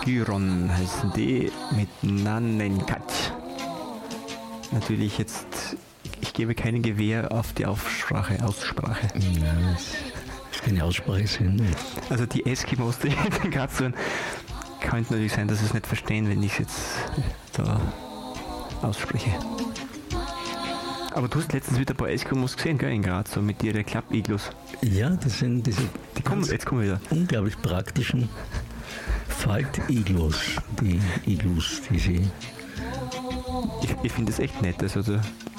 Gyron heißen die mit Nanenkat. Natürlich jetzt, ich gebe kein Gewähr auf die Aussprache. Ja, das ist keine Aussprache. Also die Eskimos, die in Graz sind, könnte natürlich sein, dass sie es nicht verstehen, wenn ich es jetzt da ausspreche. Aber du hast letztens wieder ein paar Eskimos gesehen, gell, in Graz, so mit ihren Klapp-Iglus. Ja, das sind diese Jetzt kommen wieder. unglaublich praktischen Falt-Iglus. Die Iglus, die sie... Ich finde das echt nett. Also